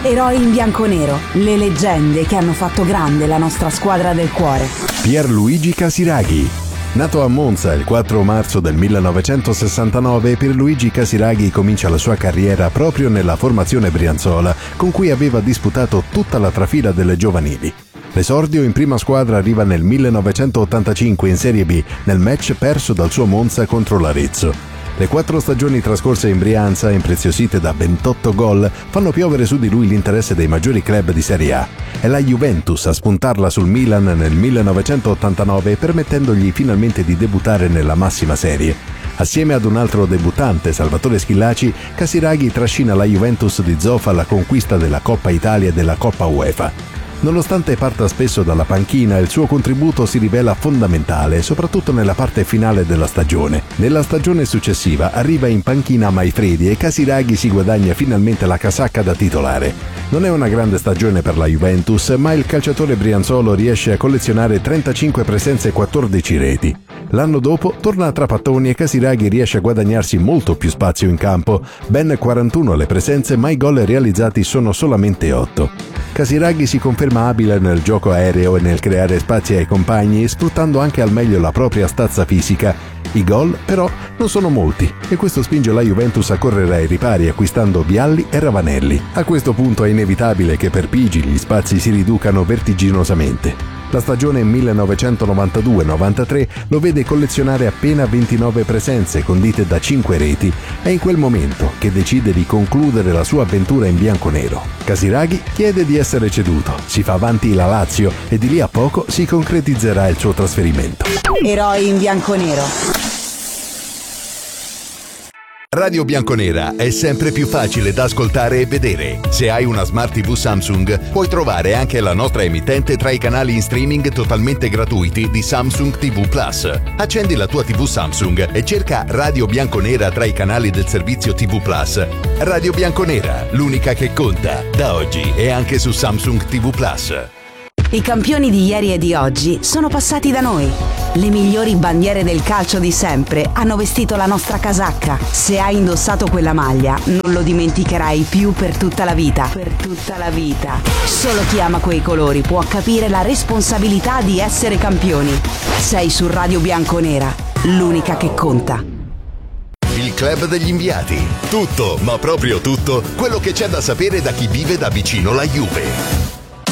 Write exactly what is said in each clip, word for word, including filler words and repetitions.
Eroi in bianconero, le leggende che hanno fatto grande la nostra squadra del cuore. Pierluigi Casiraghi. Nato a Monza il quattro marzo del millenovecentosessantanove, Pierluigi Casiraghi comincia la sua carriera proprio nella formazione brianzola, con cui aveva disputato tutta la trafila delle giovanili. L'esordio in prima squadra arriva nel millenovecentottantacinque in Serie B, nel match perso dal suo Monza contro l'Arezzo. Le quattro stagioni trascorse in Brianza, impreziosite da ventotto gol, fanno piovere su di lui l'interesse dei maggiori club di Serie A. È la Juventus a spuntarla sul Milan nel millenovecentottantanove, permettendogli finalmente di debuttare nella massima serie. Assieme ad un altro debuttante, Salvatore Schillaci, Casiraghi trascina la Juventus di Zoff alla conquista della Coppa Italia e della Coppa UEFA. Nonostante parta spesso dalla panchina, il suo contributo si rivela fondamentale, soprattutto nella parte finale della stagione. Nella stagione successiva arriva in panchina Maifredi e Casiraghi si guadagna finalmente la casacca da titolare. Non è una grande stagione per la Juventus, ma il calciatore brianzolo riesce a collezionare trentacinque presenze e quattordici reti. L'anno dopo torna a Trapattoni e Casiraghi riesce a guadagnarsi molto più spazio in campo, ben quarantuno le presenze, ma i gol realizzati sono solamente otto. Casiraghi si conferma abile nel gioco aereo e nel creare spazi ai compagni, sfruttando anche al meglio la propria stazza fisica. I gol, però, non sono molti e questo spinge la Juventus a correre ai ripari acquistando Vialli e Ravanelli. A questo punto è inevitabile che per Pigi gli spazi si riducano vertiginosamente. La stagione millenovecentonovantadue novantatré lo vede collezionare appena ventinove presenze condite da cinque reti. È in quel momento che decide di concludere la sua avventura in bianconero. Casiraghi chiede di essere ceduto, si fa avanti la Lazio e di lì a poco si concretizzerà il suo trasferimento. Eroi in bianconero. Radio Bianconera è sempre più facile da ascoltare e vedere. Se hai una Smart tivù Samsung, puoi trovare anche la nostra emittente tra i canali in streaming totalmente gratuiti di Samsung tivù Plus. Accendi la tua tivù Samsung e cerca Radio Bianconera tra i canali del servizio tivù Plus. Radio Bianconera, l'unica che conta, da oggi e anche su Samsung tivù Plus. I campioni di ieri e di oggi sono passati da noi. Le migliori bandiere del calcio di sempre hanno vestito la nostra casacca. Se hai indossato quella maglia, non lo dimenticherai più per tutta la vita. Per tutta la vita. Solo chi ama quei colori può capire la responsabilità di essere campioni. Sei su Radio Bianconera, l'unica che conta. Il Club degli Inviati. Tutto, ma proprio tutto, quello che c'è da sapere da chi vive da vicino la Juve.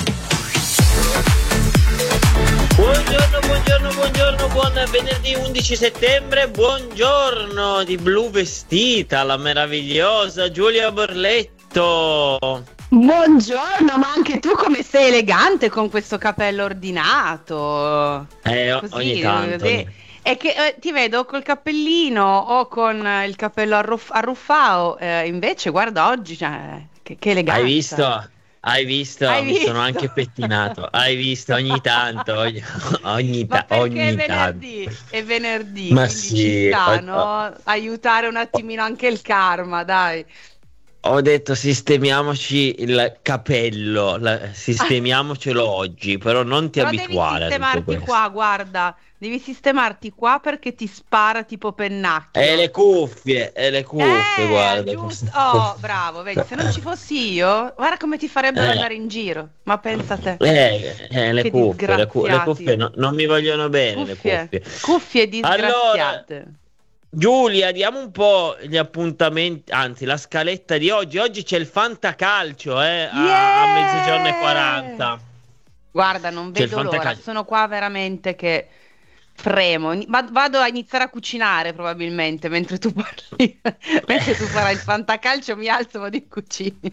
Buongiorno, buongiorno, buongiorno, buon venerdì undici settembre, buongiorno di blu vestita, la meravigliosa Giulia Borletto. Buongiorno, ma anche tu come sei elegante con questo capello ordinato. Eh, Così, ogni tanto. È che eh, ti vedo col cappellino o con eh, il cappello arruff- arruffao, eh, invece guarda oggi, cioè, che, che eleganza. Hai visto? Hai visto? Hai Mi visto? sono anche pettinato. Hai visto ogni tanto, ogni, ogni, Ma ta- perché ogni è venerdì? tanto. È venerdì, Ma quindi sì, ci sta, ho- no? Aiutare un attimino anche il karma, dai. Ho detto sistemiamoci il capello, la- sistemiamocelo oggi, però non ti Però abituare devi a tutto sistemarti questo. qua, guarda, devi sistemarti qua perché ti spara tipo pennacchio. E le cuffie, e le cuffie, Eh, guarda. giusto. Oh, bravo, vedi, se non ci fossi io, guarda come ti farebbero Eh. andare in giro. Ma pensa te. Eh, eh, le Che cuffie, le, cu- le disgraziati. cuffie no- non mi vogliono bene, Cuffie, le cuffie. cuffie disgraziate. Giulia, diamo un po' gli appuntamenti, anzi la scaletta di oggi. Oggi c'è il Fantacalcio, eh, a, Yeah! a mezzogiorno e quaranta. Guarda, non C'è il vedo l'ora, fantacalcio. sono qua veramente che fremo. Ni- va- Vado a iniziare a cucinare probabilmente mentre tu parli. Mentre tu farai il fantacalcio mi alzo e vado in cucina.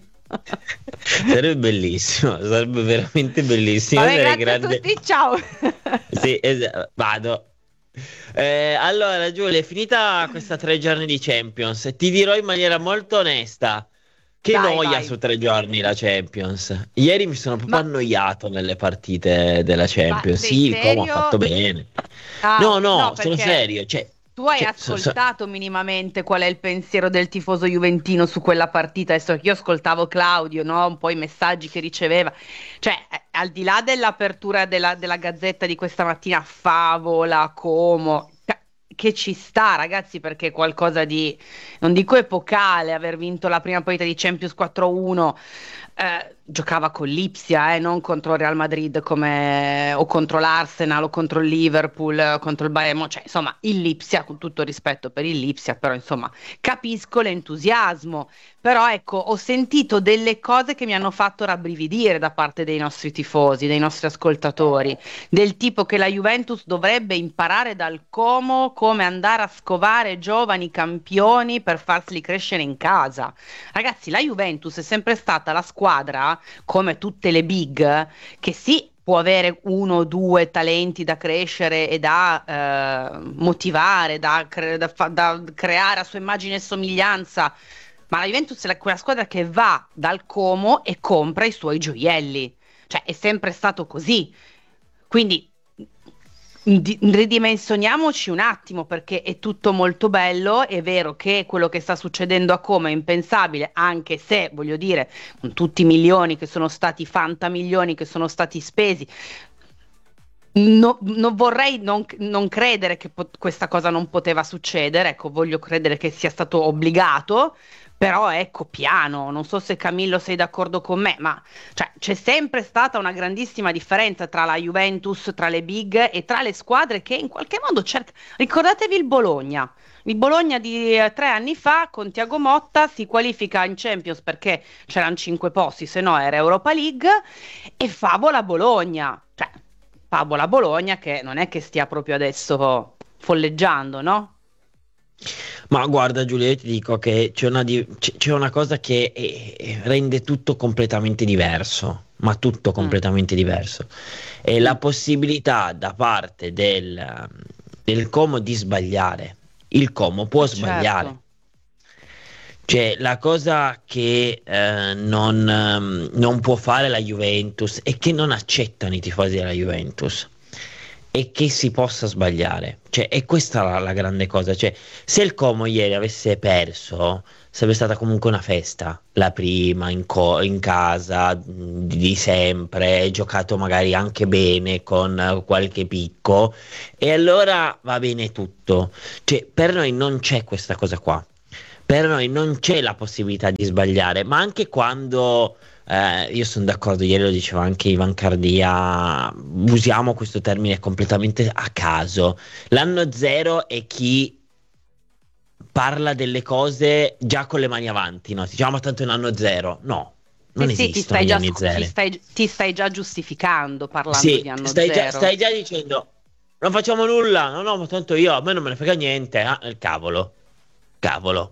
Sarebbe bellissimo, sarebbe veramente bellissimo. Vabbè, Sarei grazie grande- a tutti, ciao. Sì, es- vado. Eh, allora, Giulia, è finita questa tre giorni di Champions. Ti dirò in maniera molto onesta che Dai, noia vai. su tre giorni la Champions. Ieri mi sono proprio Ma- annoiato nelle partite della Champions. sei Sì, Como ha serio? fatto bene. Ah, no, no, sono perché serio. Cioè, Tu hai cioè, so- so- ascoltato minimamente qual è il pensiero del tifoso juventino su quella partita? Adesso che io ascoltavo Claudio, no? Un po' i messaggi che riceveva. Cioè, eh, al di là dell'apertura della, della Gazzetta di questa mattina, Favola, Como, cioè, che ci sta, ragazzi, perché è qualcosa di, non dico epocale, aver vinto la prima partita di Champions quattro a uno. Eh, giocava con l'Ipsia, eh, non contro il Real Madrid come, o contro l'Arsenal o contro il Liverpool, o contro il Bayern, Mo- cioè insomma il l'Ipsia, con tutto il rispetto per il l'Ipsia, però insomma capisco l'entusiasmo, però ecco, ho sentito delle cose che mi hanno fatto rabbrividire da parte dei nostri tifosi, dei nostri ascoltatori, del tipo che la Juventus dovrebbe imparare dal Como come andare a scovare giovani campioni per farseli crescere in casa. Ragazzi, la Juventus è sempre stata la squadra, come tutte le big, che sì, può avere uno o due talenti da crescere e da eh, motivare, da, cre- da fa- da creare a sua immagine e somiglianza, ma la Juventus è la- quella squadra che va dal Como e compra i suoi gioielli, cioè è sempre stato così. Quindi di- ridimensioniamoci un attimo, perché è tutto molto bello, è vero che quello che sta succedendo a Como è impensabile, anche se, voglio dire, con tutti i milioni che sono stati, fantamilioni che sono stati spesi, no- non vorrei non, non credere che po- questa cosa non poteva succedere, ecco, voglio credere che sia stato obbligato, però ecco, piano, non so se Camillo sei d'accordo con me, ma cioè, c'è sempre stata una grandissima differenza tra la Juventus, tra le big e tra le squadre che in qualche modo cercano. Ricordatevi il Bologna. Il Bologna di eh, tre anni fa con Thiago Motta si qualifica in Champions perché c'erano cinque posti, se no era Europa League, e favola Bologna. Cioè, favola Bologna che non è che stia proprio adesso folleggiando, no? Ma guarda Giulia, io ti dico che c'è una, di- c'è c'è una cosa che eh, rende tutto completamente diverso, ma tutto Mm, completamente diverso. È la mm, possibilità da parte del, del Como di sbagliare. Il Como può eh, sbagliare. certo. Cioè, la cosa che eh, non, ehm, non può fare la Juventus e che non accettano i tifosi della Juventus è che si possa sbagliare. Cioè, è questa la, la grande cosa. Cioè, se il Como ieri avesse perso, sarebbe stata comunque una festa. La prima in, co- in casa mh, di sempre, giocato magari anche bene con eh, qualche picco, e allora va bene tutto. Cioè, per noi non c'è questa cosa qua. Per noi non c'è la possibilità di sbagliare, ma anche quando, eh, io sono d'accordo, ieri lo diceva anche Ivan Cardia, usiamo questo termine completamente a caso. L'anno zero è chi parla delle cose già con le mani avanti, no? Diciamo, ma tanto è un anno zero. No, Sì, non sì, ti esistono stai gli già, anni scu- ti zero. stai, ti stai già giustificando parlando Sì, di anno stai già, zero. stai già dicendo, non facciamo nulla, no, no, ma tanto io, a me non me ne frega niente, ah, il cavolo, cavolo.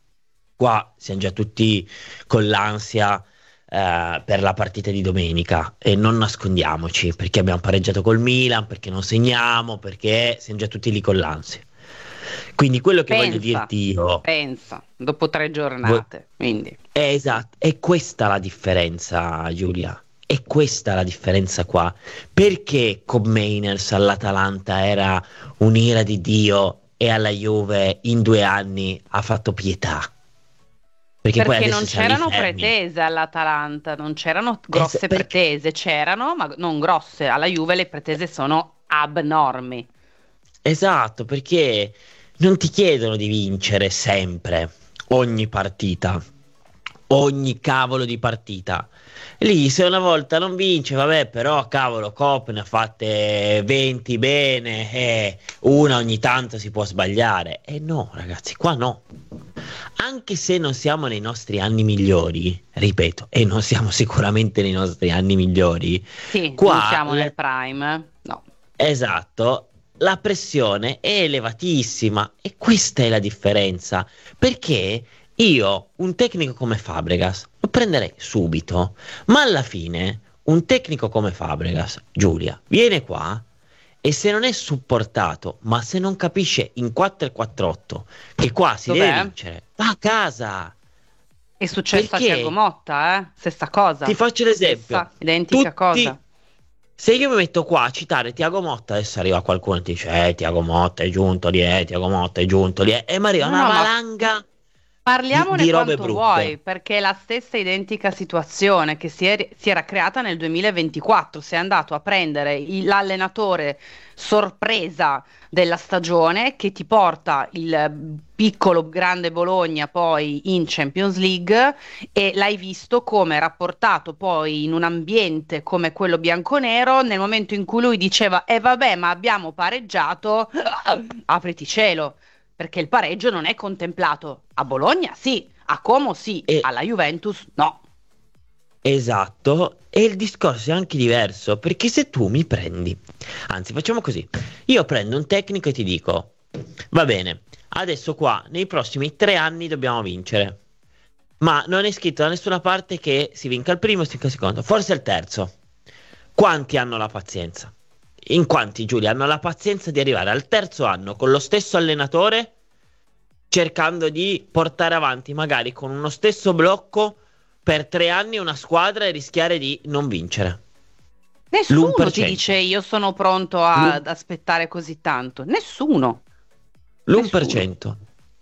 Qua siamo già tutti con l'ansia eh, per la partita di domenica e non nascondiamoci perché abbiamo pareggiato col Milan, perché non segniamo, perché siamo già tutti lì con l'ansia. Quindi quello che voglio Pensa, dirti io, pensa, dopo tre vo- giornate, quindi. è esatto, è questa la differenza, Giulia. È questa la differenza qua. Perché con Mainers all'Atalanta era un'ira di Dio e alla Juve in due anni ha fatto pietà? Perché poi Perché adesso non siamo lì c'erano fermi. pretese all'Atalanta, non c'erano Es- grosse perché- pretese, c'erano, ma non grosse. Alla Juve le pretese sono abnormi. esatto, perché non ti chiedono di vincere sempre, ogni partita, ogni cavolo di partita. Lì se una volta non vince, vabbè, però cavolo, Cop ne ha fatte venti bene, e una ogni tanto si può sbagliare. E no, ragazzi, qua no. Anche se non siamo nei nostri anni migliori, ripeto, e non siamo sicuramente nei nostri anni migliori, Sì, non qua siamo nel prime, eh? No. esatto, la pressione è elevatissima e questa è la differenza, perché io un tecnico come Fabregas lo prenderei subito, ma alla fine un tecnico come Fabregas, Giulia, viene qua e se non è supportato, ma se non capisce in quattro quattro otto che qua si deve Dov'è? vincere, va a casa. È successo a Perché? Thiago Motta, eh? Stessa cosa. Ti faccio l'esempio. Stessa, identica Tutti, cosa. se io mi metto qua a citare Thiago Motta, adesso arriva qualcuno e ti dice, eh, Thiago Motta è giunto lì, eh, Thiago Motta è giunto lì, eh, e mi arriva No, una no, ma valanga di, Parliamone di robe quanto vuoi, brutte. perché è la stessa identica situazione che si, è- si era creata nel duemilaventiquattro. Sei andato a prendere il- l'allenatore sorpresa della stagione che ti porta il piccolo grande Bologna poi in Champions League e l'hai visto come rapportato poi in un ambiente come quello bianconero nel momento in cui lui diceva: E vabbè, ma abbiamo pareggiato, apriti cielo perché il pareggio non è contemplato. A Bologna sì, a Como sì, E, alla Juventus no. esatto, e il discorso è anche diverso, perché se tu mi prendi, anzi facciamo così, io prendo un tecnico e ti dico, va bene, adesso qua nei prossimi tre anni dobbiamo vincere, ma non è scritto da nessuna parte che si vinca il primo, si vinca il secondo, forse il terzo. Quanti hanno la pazienza? In quanti, Giulia, hanno la pazienza di arrivare al terzo anno con lo stesso allenatore, cercando di portare avanti magari con uno stesso blocco per tre anni una squadra e rischiare di non vincere? Nessuno ti L'uno per dice cento. io sono pronto L'un- ad aspettare così tanto. Nessuno, nessuno. L'uno per cento.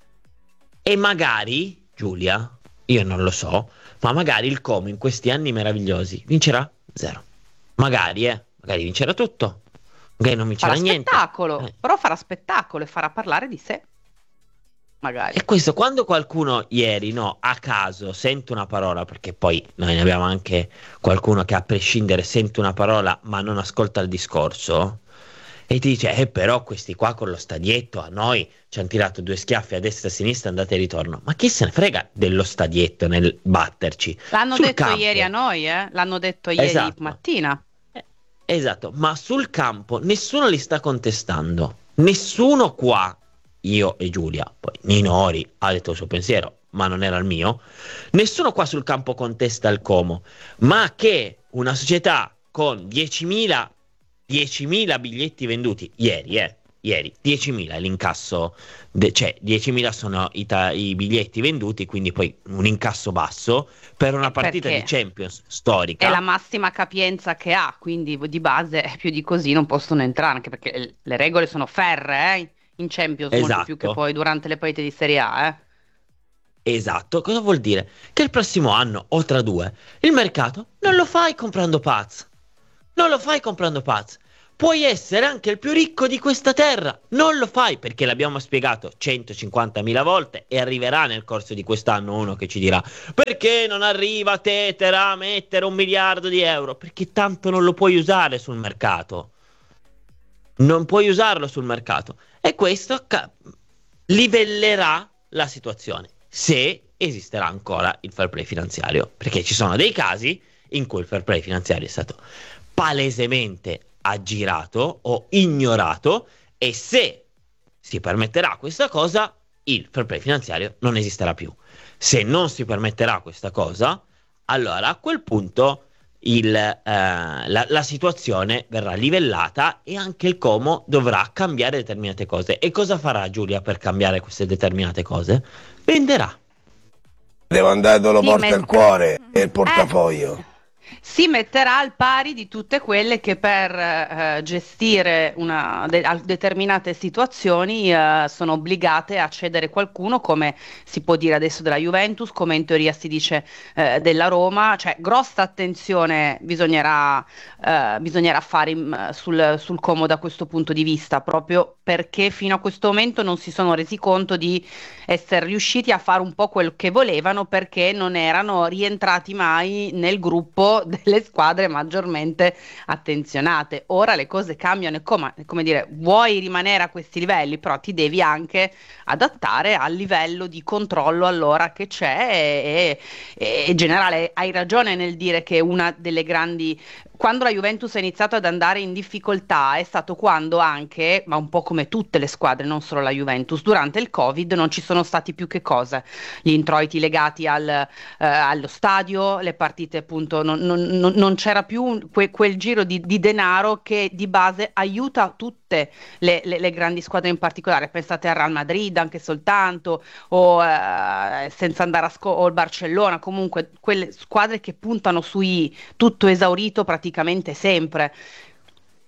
E magari, Giulia, io non lo so, ma magari il Como in questi anni meravigliosi vincerà zero. Magari, eh, magari vincerà tutto. Magari non Farà vincerà niente. spettacolo, Eh, però farà spettacolo e farà parlare di sé, magari. E questo quando qualcuno ieri, no, a caso sente una parola, perché poi noi ne abbiamo anche qualcuno che a prescindere sente una parola ma non ascolta il discorso, e ti dice, eh però questi qua con lo stadietto a noi ci hanno tirato due schiaffi a destra e a sinistra, andate e ritorno. Ma chi se ne frega dello stadietto nel batterci? L'hanno Sul detto ieri a campo. noi, eh? L'hanno detto ieri Esatto. mattina. Eh, Esatto, ma sul campo nessuno li sta contestando. Nessuno qua, io e Giulia, poi Ninori ha detto il suo pensiero, ma non era il mio. Nessuno qua sul campo contesta il Como, ma che una società con diecimila diecimila biglietti venduti ieri, eh, ieri diecimila è l'incasso, de- cioè diecimila sono i, ta- i biglietti venduti, quindi poi un incasso basso per una Eh, partita di perché Champions è la storica. massima capienza che ha, quindi di base eh, più di così non possono entrare, anche perché l- le regole sono ferree, eh, in Champions, molto più che Esatto. poi durante le partite di Serie A, eh. Esatto, cosa vuol dire? Che il prossimo anno o tra due il mercato non lo fai comprando Paz, non lo fai comprando Paz. Puoi essere anche il più ricco di questa terra, non lo fai perché l'abbiamo spiegato centocinquantamila volte e arriverà nel corso di quest'anno uno che ci dirà perché non arriva Tetera a mettere un miliardo di euro? Perché tanto non lo puoi usare sul mercato, non puoi usarlo sul mercato e questo ca- livellerà la situazione se esisterà ancora il fair play finanziario, perché ci sono dei casi in cui il fair play finanziario è stato palesemente aggirato o ignorato e se si permetterà questa cosa il fair play finanziario non esisterà più. Se non si permetterà questa cosa, allora a quel punto il, eh, la, la situazione verrà livellata e anche il Como dovrà cambiare determinate cose. E cosa farà Giulia per cambiare queste determinate cose? Venderà. Devo andare dove lo Si porta il met- cuore e il eh, portafoglio. si metterà al pari di tutte quelle che per eh, gestire una, de- al- determinate situazioni eh, sono obbligate a cedere qualcuno, come si può dire adesso della Juventus, come in teoria si dice eh, della Roma. Cioè, grossa attenzione bisognerà, eh, bisognerà fare in- sul, sul Como da questo punto di vista, proprio perché fino a questo momento non si sono resi conto di essere riusciti a fare un po' quel che volevano perché non erano rientrati mai nel gruppo delle squadre maggiormente attenzionate. Ora le cose cambiano e come, come dire, vuoi rimanere a questi livelli, però ti devi anche adattare al livello di controllo allora che c'è e, e, e generale hai ragione nel dire che una delle grandi quando la Juventus ha iniziato ad andare in difficoltà è stato quando anche, ma un po' come tutte le squadre, non solo la Juventus, durante il Covid non ci sono stati più che cosa? Gli introiti legati al, eh, allo stadio, le partite appunto, non, non- non- non c'era più un- que- quel giro di, di denaro che di base aiuta tutte le, le- le grandi squadre in particolare. Pensate al Real Madrid anche soltanto, o eh, senza andare a sco- o il Barcellona, comunque quelle squadre che puntano sui tutto esaurito praticamente sempre.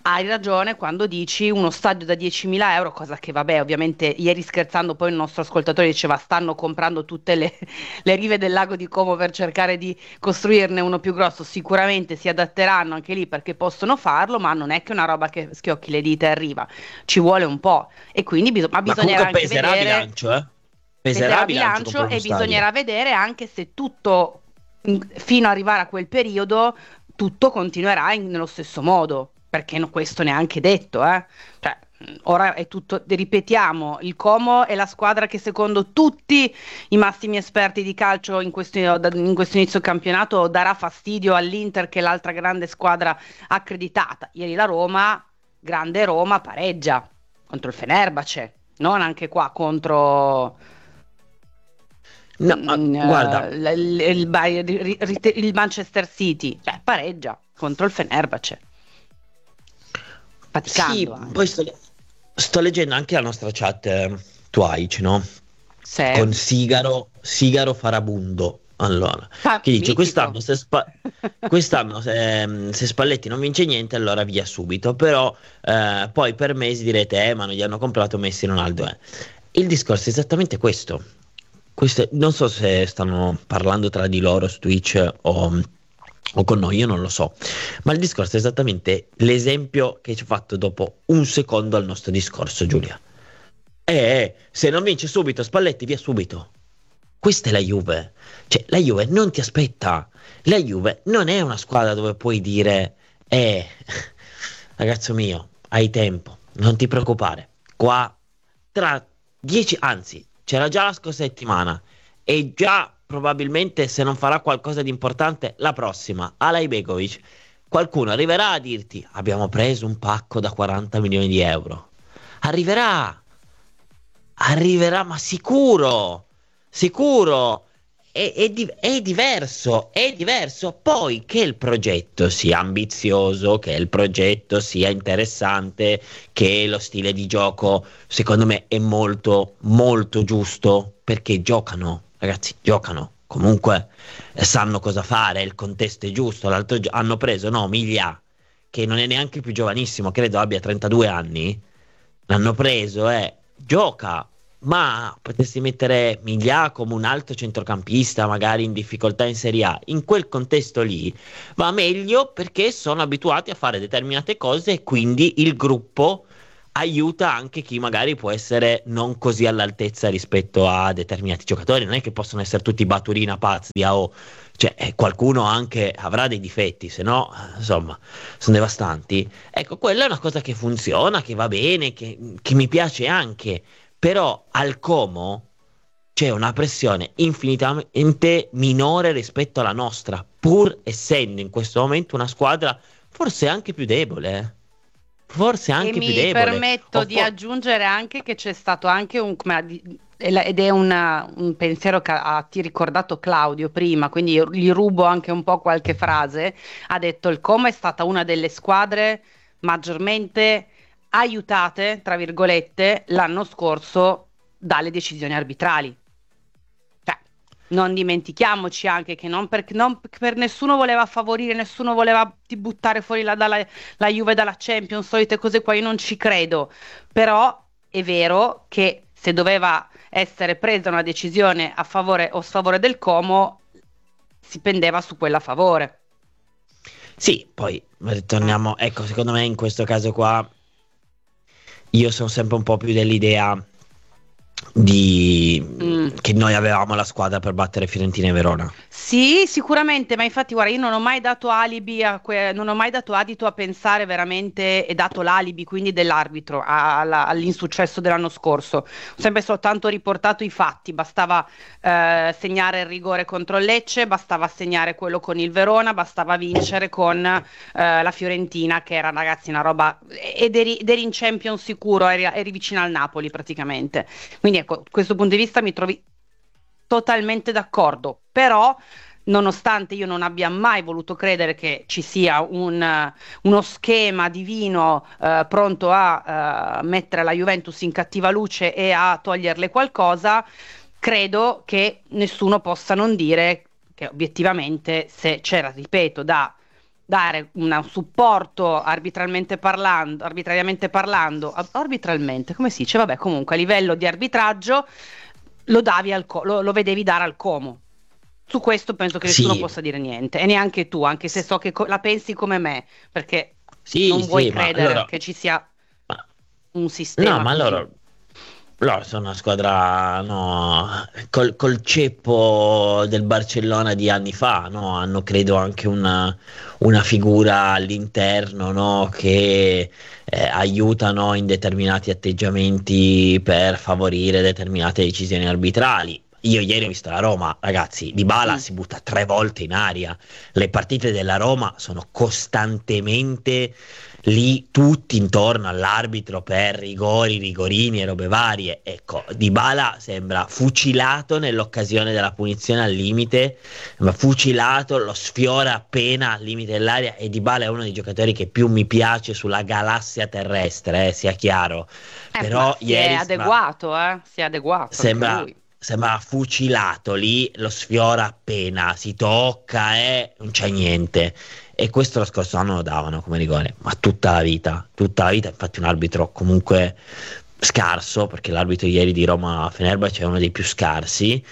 hai ragione quando dici uno stadio da diecimila euro, cosa che vabbè, ovviamente ieri scherzando poi il nostro ascoltatore diceva stanno comprando tutte le, le rive del lago di Como per cercare di costruirne uno più grosso, sicuramente si adatteranno anche lì perché possono farlo, ma non è che una roba che schiocchi le dita e arriva, ci vuole un po' e quindi bis- ma Ma bisognerà comunque anche peserà vedere, bilancio, eh? peserà Peserà bilancio bilancio comprare e uno stadio. bisognerà vedere anche se tutto, in- fino ad arrivare a quel periodo, tutto continuerà in- nello stesso modo, perché no- questo neanche detto, eh. Cioè, mh, ora è tutto, ripetiamo, il Como è la squadra che secondo tutti i massimi esperti di calcio in questo, in questo inizio campionato darà fastidio all'Inter, che è l'altra grande squadra accreditata. Ieri la Roma, grande Roma, pareggia contro il Fenerbahce, non anche qua contro No, ah, mm, guarda, eh, l- il, il Bayern- ri- ri- il Manchester City, cioè pareggia contro il Fenerbahce, sì, faticando poi anche. sto, sto leggendo anche la nostra chat eh, Twitch, no? Se... Con Sigaro, Sigaro Farabundo. Allora, Ah, che dice: mitico. quest'anno se, Spa- quest'anno se, se Spalletti non vince niente, allora via subito. Però eh, poi per mesi direte: eh, ma non gli hanno comprato Messi e Ronaldo. eh." Il discorso è esattamente questo. Questo- non so se stanno parlando tra di loro su Twitch o, o con noi, io non lo so. Ma il discorso è esattamente l'esempio che ci ho fatto dopo un secondo al nostro discorso, Giulia. Eh, eh, se non vince subito Spalletti, via subito. Questa è la Juve. Cioè, la Juve non ti aspetta. La Juve non è una squadra dove puoi dire: eh, ragazzo mio, hai tempo, non ti preoccupare. Qua, tra dieci, anzi, c'era già la scorsa settimana e già probabilmente se non farà qualcosa di importante la prossima, Alay Begovic, qualcuno arriverà a dirti: abbiamo preso un pacco da quaranta milioni di euro. Arriverà. Arriverà, ma sicuro, sicuro, è, è di- è diverso, è diverso. Poi che il progetto sia ambizioso, che il progetto sia interessante, che lo stile di gioco, secondo me, è molto, molto giusto, perché giocano, ragazzi, giocano. Comunque eh, sanno cosa fare, il contesto è giusto. L'altro gio- hanno preso, no, Miglia, che non è neanche più giovanissimo, credo abbia trentadue anni. L'hanno preso e gioca, ma potresti mettere Miglià come un altro centrocampista, magari in difficoltà in Serie A. In quel contesto lì va meglio perché sono abituati a fare determinate cose e quindi il gruppo aiuta anche chi magari può essere non così all'altezza rispetto a determinati giocatori. Non è che possono essere tutti Baturina pazzi, ah, oh. Cioè, eh, qualcuno anche avrà dei difetti, se no, eh, insomma, sono devastanti. Ecco, quella è una cosa che funziona, che va bene, che, che mi piace anche, però al Como c'è una pressione infinitamente minore rispetto alla nostra, pur essendo in questo momento una squadra forse anche più debole, eh. Forse E anche più mi debole. permetto O di fo- aggiungere anche che c'è stato anche un, come di- ed è una- un pensiero che ha ti ricordato Claudio prima, quindi io gli rubo anche un po' qualche frase. Ha detto il Como è stata una delle squadre maggiormente aiutate, tra virgolette, l'anno scorso dalle decisioni arbitrali. Cioè, non dimentichiamoci anche che non per, non per nessuno voleva favorire, nessuno voleva ti buttare fuori la, dalla, la Juve dalla Champions, solite cose qua, io non ci credo. Però è vero che se doveva essere presa una decisione a favore o sfavore del Como, si pendeva su quella a favore. Sì, poi ritorniamo, ecco, secondo me in questo caso qua io sono sempre un po' più dell'idea di Mm. che noi avevamo la squadra per battere Fiorentina e Verona. Sì, sicuramente, ma infatti, guarda, io non ho mai dato alibi a que- non ho mai dato adito a pensare veramente e dato l'alibi quindi dell'arbitro a- alla- all'insuccesso dell'anno scorso. Ho sempre soltanto riportato i fatti, bastava eh, segnare il rigore contro il Lecce, bastava segnare quello con il Verona, bastava vincere con eh, la Fiorentina, che era, ragazzi, una roba. Ed eri, ed eri in Champions sicuro, eri, eri vicino al Napoli praticamente. Quindi ecco, da questo punto di vista mi trovi totalmente d'accordo, però nonostante io non abbia mai voluto credere che ci sia un, eh, uno schema divino eh, pronto a eh, mettere la Juventus in cattiva luce e a toglierle qualcosa, credo che nessuno possa non dire che obiettivamente se c'era, ripeto, da dare un supporto arbitralmente parlando, arbitrariamente parlando, arbitralmente, come si dice? Vabbè, comunque a livello di arbitraggio lo davi al co- lo, lo vedevi dare al Como. Su questo penso che nessuno Sì, possa dire niente, e neanche tu, anche se so che co- la pensi come me, perché sì, non vuoi sì, ma credere loro, che ci sia ma- un no, sistema ma così. loro, loro sono una squadra, no, col, col ceppo del Barcellona di anni fa, no? Hanno credo anche una, una figura all'interno, no? Che eh, aiutano in determinati atteggiamenti per favorire determinate decisioni arbitrali. Io ieri ho visto la Roma, ragazzi, Dybala Mm. si butta tre volte in aria. Le partite della Roma sono costantemente lì tutti intorno all'arbitro per rigori, rigorini e robe varie. Ecco, Dybala sembra fucilato nell'occasione della punizione al limite, ma fucilato, lo sfiora appena al limite dell'area, e Dybala è uno dei giocatori che più mi piace sulla galassia terrestre, eh, sia chiaro. Eh, ma Però si è ieri sembra, adeguato, eh? Si è adeguato anche sembra, lui. sembra fucilato lì, lo sfiora appena, si tocca e non c'è niente. E questo lo scorso anno lo davano come rigore, ma tutta la vita, tutta la vita. Infatti un arbitro comunque scarso, perché l'arbitro ieri di Roma-Fenerbahce è uno dei più scarsi,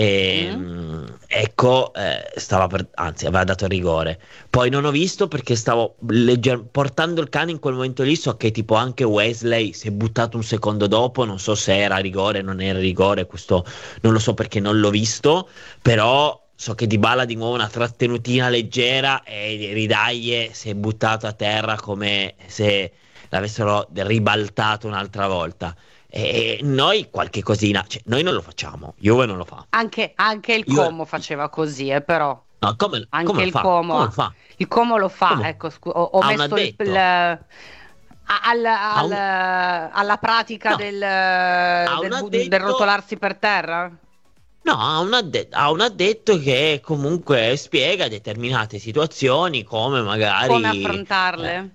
e Mm? mh, ecco, eh, stava per, anzi aveva dato il rigore. Poi non ho visto perché stavo legger- portando il cane in quel momento lì, so che tipo anche Wesley si è buttato un secondo dopo, non so se era rigore, non era rigore, questo non lo so perché non l'ho visto, però so che Dybala di nuovo una trattenutina leggera e Ridaglie si è buttato a terra come se l'avessero ribaltato un'altra volta. E noi qualche cosina, cioè noi non lo facciamo, Juve non lo fa. Anche, anche il Juve, Como faceva così, eh, però. no, come, Anche come lo il fa? Como, Come lo fa? il Como lo fa, Come? ecco, scu- ho, ho Ha un messo il, il- addetto, a- al- ha al- un, alla pratica no, del, ha un del bu- del addetto. rotolarsi per terra. No, ha un, adde- ha un addetto che comunque spiega determinate situazioni come Come magari eh, affrontarle?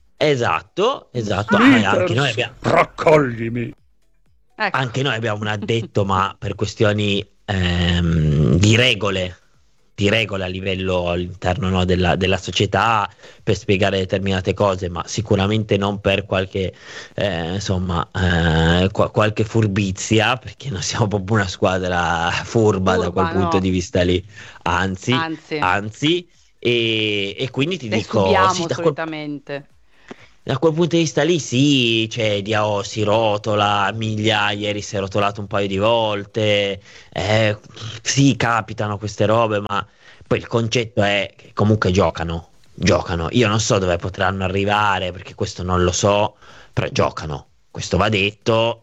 esatto, esatto. Ah, anche noi Smithers, abbiamo, raccoglimi. Ecco, anche noi abbiamo un addetto, ma per questioni ehm, di regole, di regole a livello all'interno, no, della, della società per spiegare determinate cose, ma sicuramente non per qualche eh, insomma eh, qua- qualche furbizia, perché non siamo proprio una squadra furba da quel turba, punto di no, vista lì, anzi, anzi, anzi, e, e quindi ti le dico, sì, subiamo da quel, solitamente. da quel punto di vista lì sì, cioè Diao si rotola, Miglia ieri si è rotolato un paio di volte, eh, sì, capitano queste robe, ma poi il concetto è che comunque giocano, giocano. Io non so dove potranno arrivare, perché questo non lo so, però giocano, questo va detto,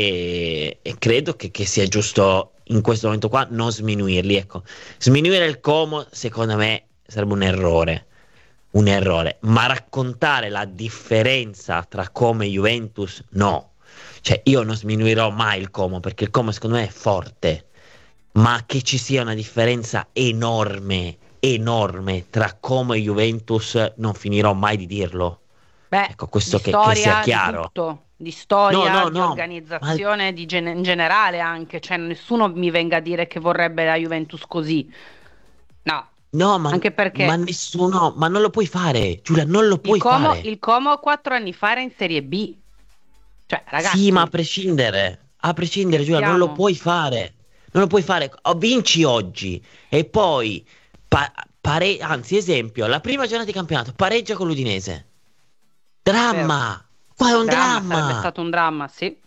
e, e credo che, che sia giusto in questo momento qua non sminuirli, ecco. Sminuire il Como, secondo me, sarebbe un errore un errore, ma raccontare la differenza tra Como e Juventus, no. Cioè, io non sminuirò mai il Como, perché il Como secondo me è forte, ma che ci sia una differenza enorme, enorme tra Como e Juventus, non finirò mai di dirlo. Beh, Ecco, di questo che, che sia storia, di chiaro. tutto, di No, storia, no, di no, ma organizzazione, di gen- in generale anche, cioè nessuno mi venga a dire che vorrebbe la Juventus così. No, no, ma, anche ma perché nessuno, ma non lo puoi fare, Giulia, non lo il puoi Como, fare. il Como quattro anni fa era in Serie B. Cioè, Sì, ma a ragazzi, prescindere, a prescindere, Giulia, non lo scherziamo. puoi fare. Non lo puoi fare. O vinci oggi e poi pa- pare- anzi, esempio, la prima giornata di campionato pareggia con l'Udinese. Vero. Dramma! Qua è un Dramma, sarebbe dramma! stato un dramma, sì.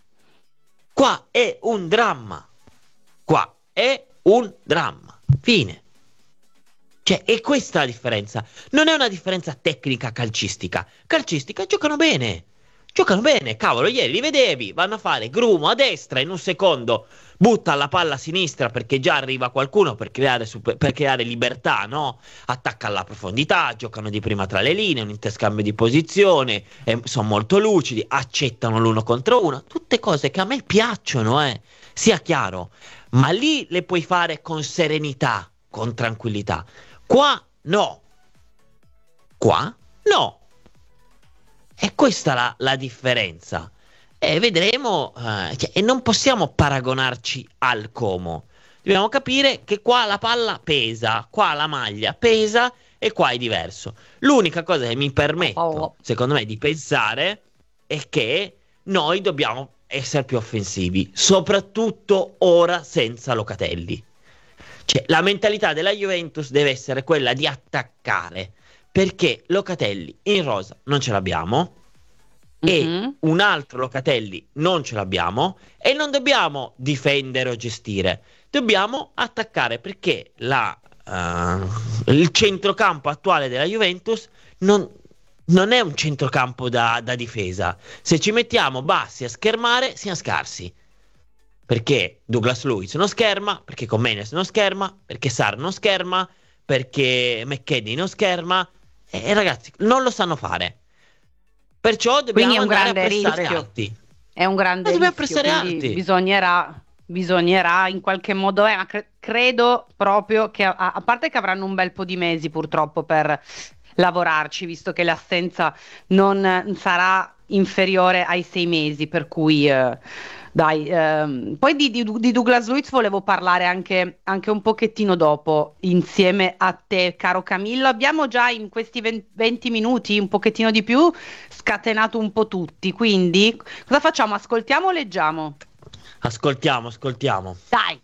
Qua è un dramma! Qua è un dramma. Fine. Cioè, è questa la differenza. Non è una differenza tecnica calcistica. Calcistica giocano bene. Giocano bene, cavolo, ieri li vedevi, vanno a fare grumo a destra in un secondo, butta la palla a sinistra perché già arriva qualcuno per creare, super- per creare libertà, no? Attacca alla profondità, giocano di prima tra le linee, un interscambio di posizione, eh, sono molto lucidi, accettano l'uno contro uno, tutte cose che a me piacciono, eh, sia chiaro, ma lì le puoi fare con serenità, con tranquillità. Qua no, qua no. E questa è la, la differenza. E vedremo, eh, cioè, e non possiamo paragonarci al Como. Dobbiamo capire che qua la palla pesa, qua la maglia pesa, e qua è diverso. L'unica cosa che mi permetto, Oh. secondo me, di pensare è che noi dobbiamo essere più offensivi, soprattutto ora senza Locatelli. Cioè, la mentalità della Juventus deve essere quella di attaccare, perché Locatelli in rosa non ce l'abbiamo e Mhm. un altro Locatelli non ce l'abbiamo e non dobbiamo difendere o gestire, dobbiamo attaccare, perché la, eh, il centrocampo attuale della Juventus non, non è un centrocampo da, da difesa. Se ci mettiamo bassi a schermare siamo scarsi, perché Douglas Luiz non scherma, perché Comenes non scherma, perché Sarr non scherma, perché McKennie non scherma, e, e ragazzi non lo sanno fare, perciò Quindi dobbiamo è un andare a grande pressare rischio. alti. È un grande Ma dobbiamo rischio, pressare quindi alti. bisognerà, bisognerà in qualche modo, eh, ma cre- credo proprio che, a, a parte che avranno un bel po' di mesi purtroppo per lavorarci, visto che l'assenza non eh, sarà inferiore ai sei mesi, per cui eh, dai, ehm, poi di, di- di Douglas Luiz volevo parlare anche, anche un pochettino dopo, insieme a te, caro Camillo. Abbiamo già in questi ven- venti minuti, un pochettino di più, scatenato un po' tutti, quindi cosa facciamo? Ascoltiamo o leggiamo? Ascoltiamo, ascoltiamo. Dai!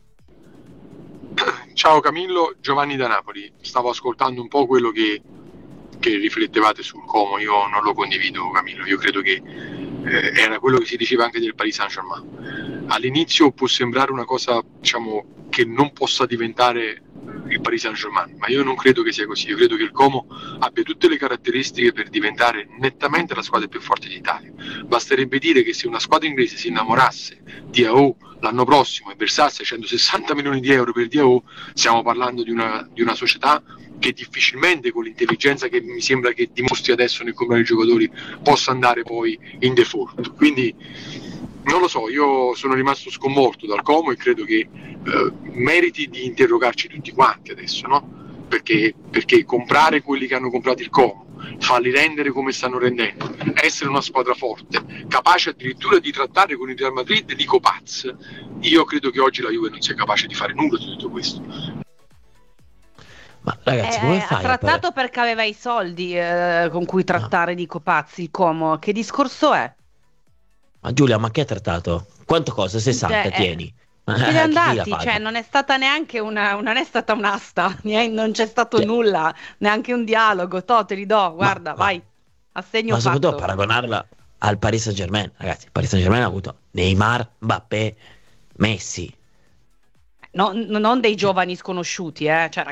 Ciao Camillo, Giovanni da Napoli. Stavo ascoltando un po' quello che, che riflettevate sul Como. Io non lo condivido, Camillo. Io credo che eh, era quello che si diceva anche del Paris Saint-Germain. All'inizio può sembrare una cosa, diciamo, che non possa diventare il Paris Saint-Germain, ma io non credo che sia così. Io credo che il Como abbia tutte le caratteristiche per diventare nettamente la squadra più forte d'Italia. Basterebbe dire che se una squadra inglese si innamorasse di A O l'anno prossimo e versasse centosessanta milioni di euro per D A O, stiamo parlando di una, di una società che difficilmente, con l'intelligenza che mi sembra che dimostri adesso nel comprare i giocatori, possa andare poi in default. Quindi non lo so, io sono rimasto sconvolto dal Como e credo che eh, meriti di interrogarci tutti quanti adesso, no? Perché, perché comprare quelli che hanno comprato il Como, farli rendere come stanno rendendo, essere una squadra forte, capace addirittura di trattare con il Real Madrid di Copaz, io credo che oggi la Juve non sia capace di fare nulla di tutto questo. Ma ragazzi, Eh, come ha fai a trattato par- perché aveva i soldi eh, con cui trattare di Copazzi, il Como. Che discorso è? Ma Giulia, ma che ha trattato? Quanto costa? sessanta, Cioè, eh, tieni. Siete Eh, chi la andati, paga? cioè non è stata neanche una, non è stata un'asta, niente- non c'è stato Cioè, nulla, neanche un dialogo. To, te li do, ma, guarda, ma- vai, assegno ma soprattutto fatto. paragonarla al Paris Saint-Germain, ragazzi. Il Paris Saint-Germain ha avuto Neymar, Mbappé, Messi. No- non dei Cioè, giovani sconosciuti, eh, cioè